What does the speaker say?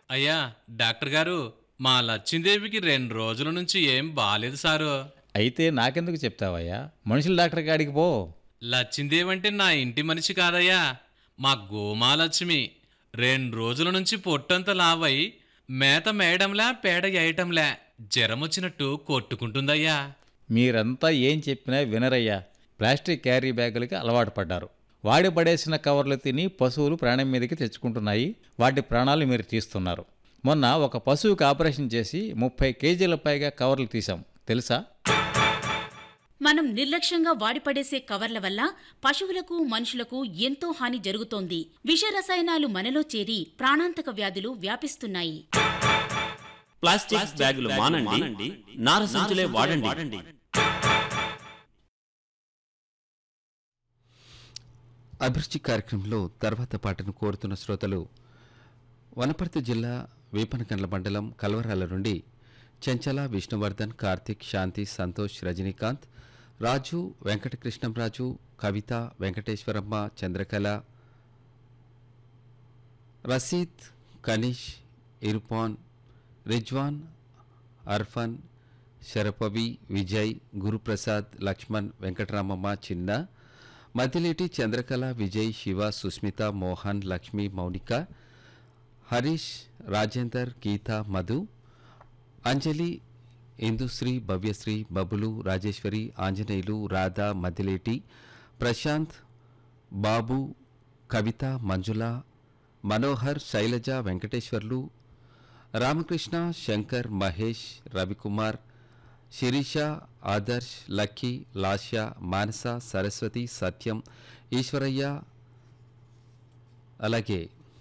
అయ్యా డాక్టర్ గారు, మా లచ్చిందేవికి 2 రోజుల నుంచి ఏం బాలేదు సారు. అయితే నాకెందుకు చెప్తావయ్యా? మనుషుల డాక్టర్ కాడికి పో. లచ్చిందేవి అంటే నా ఇంటి మనిషి కాదయ్యా, మా గోమాలక్ష్మి. 2 రోజుల నుంచి పొట్టంతా లావై మేత మేయడంలా పేడ వేయటంలా జ్వరమొచ్చినట్టు కొట్టుకుంటుందయ్యా. మీరంతా ఏం చెప్పినా వినరయ్యా. ప్లాస్టిక్ క్యారీ బ్యాగులకి అలవాటు పడ్డారు. వాడి పడేసిన కవర్లు తిని పశువులు ప్రాణం మీదకి తెచ్చుకుంటున్నాయి. వాటి ప్రాణాలు మీరు తీస్తున్నారు. మొన్న ఒక పశువుకి ఆపరేషన్ చేసి 30 కేజీల పైగా కవర్లు తీసాం తెలుసా? మనం నిర్లక్ష్యంగా వాడిపడేసే కవర్ల వల్ల పశువులకు మనుషులకు ఎంతో హాని జరుగుతోంది. విష రసాయనాలు మనలో చేరి ప్రాణాంతక వ్యాధులు వ్యాపిస్తున్నాయి. ప్లాస్టిక్ బ్యాగులు మానండి, నార సంచులే వాడండి. అభిరుచి కార్యక్రమంలో తర్వాత పాటను కోరుతున్న శ్రోతలు వనపర్తి జిల్లా వేపనకండ్ల మండలం కల్వరాల నుండి చెంచల విష్ణువర్ధన్, కార్తిక్, శాంతి, సంతోష్, రజనీకాంత్, రాజు, వెంకటకృష్ణంరాజు, కవిత, వెంకటేశ్వరమ్మ, చంద్రకళ, రసీద్, కనీష్, ఇర్ఫాన్, రిజ్వాన్, అర్ఫన్, శరపవి, విజయ్, గురుప్రసాద్, లక్ష్మణ్, వెంకటరామమ్మ, చిన్న, మదిలేటి, చంద్రకళ, విజయ్, శివ, సుస్మిత, మోహన్, లక్ష్మి, మౌనిక, హరీష్, రాజేందర్, గీత, మధు, అంజలి, ఇందుశ్రీ, భవ్యశ్రీ, బబులు, రాజేశ్వరి, ఆంజనేయులు, రాధా, మదిలేటి, ప్రశాంత్, బాబు, కవిత, మంజుల, మనోహర్, శైలజ, వెంకటేశ్వర్లు, రామకృష్ణ, శంకర్, మహేష్, రవికుమార్, శిరీష, ఆదర్శ్, లక్కీ, లాస్య, మానస, సరస్వతి, సత్యం, ఈశ్వరయ్య, అలాగే